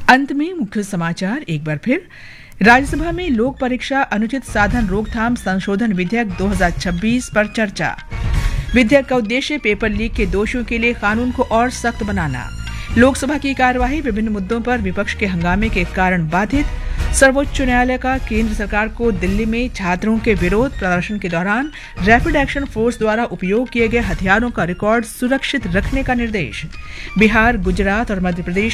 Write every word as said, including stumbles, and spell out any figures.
अंत में मुख्य समाचार एक बार फिर। राज्यसभा में लोक परीक्षा अनुचित साधन रोकथाम संशोधन विधेयक दो हज़ार छब्बीस पर चर्चा। विधेयक का उद्देश्य पेपर लीक के दोषियों के लिए कानून को और सख्त बनाना। लोकसभा की कार्यवाही विभिन्न मुद्दों पर विपक्ष के हंगामे के कारण बाधित। सर्वोच्च न्यायालय का केंद्र सरकार को दिल्ली में छात्रों के विरोध प्रदर्शन के दौरान रैपिड एक्शन फोर्स द्वारा उपयोग किए गए हथियारों का रिकॉर्ड सुरक्षित रखने का निर्देश। बिहार, गुजरात और मध्य प्रदेश